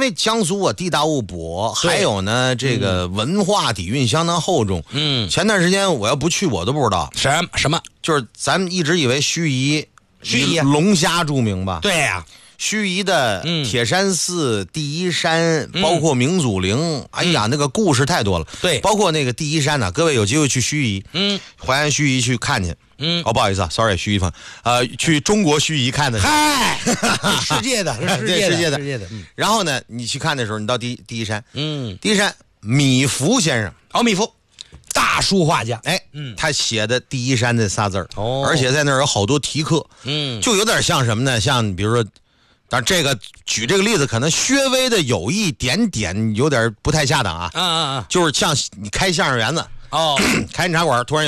为江苏啊地大物博，还有呢这个文化底蕴相当厚重。前段时间我要不去我都不知道什么， 就是咱们一直以为盱眙以龙虾著名吧？ 对呀。 盱眙的铁山寺、第一山，包括明祖陵，哎呀，那个故事太多了。 对， 包括那个第一山呢，各位有机会去盱眙，淮安盱眙去看去。哦，不好意思啊 ，sorry， 盱眙朋友，去中国盱眙看的。 嗨，世界的，世界的。 然后呢，你去看的时候，你到第一山，第一山米芾先生， 米芾。大书画家， 他写的第一山这仨字儿，而且在那儿有好多题刻，就有点像什么呢？像比如说，但这个举这个例子可能稍微的有一点点有点不太恰当啊，就是像你开相声园子，开茶馆，突然